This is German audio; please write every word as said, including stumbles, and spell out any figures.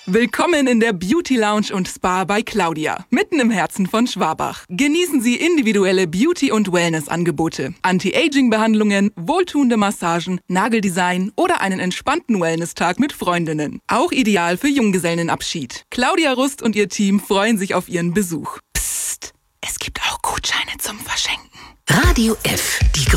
Willkommen in der Beauty Lounge und Spa bei Claudia, mitten im Herzen von Schwabach. Genießen Sie individuelle Beauty- und Wellness-Angebote, Anti-Aging-Behandlungen, wohltuende Massagen, Nageldesign oder einen entspannten Wellness-Tag mit Freundinnen. Auch ideal für Junggesellenabschied. Claudia Rust und ihr Team freuen sich auf Ihren Besuch. Psst, es gibt auch Gutscheine zum Verschenken. Radio F, die